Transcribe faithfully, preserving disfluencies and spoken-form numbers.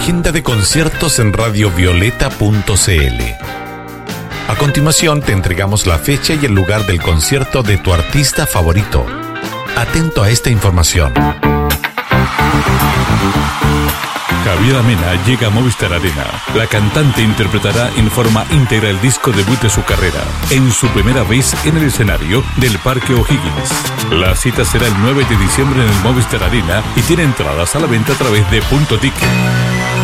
agenda de conciertos en radio violeta punto c l. A continuación te entregamos la fecha y el lugar del concierto de tu artista favorito. Atento a esta información. Javiera Mena llega a Movistar Arena. La cantante interpretará en forma íntegra el disco debut de su carrera, en su primera vez en el escenario del Parque O'Higgins. La cita será el nueve de diciembre en el Movistar Arena y tiene entradas a la venta a través de Punto Ticket.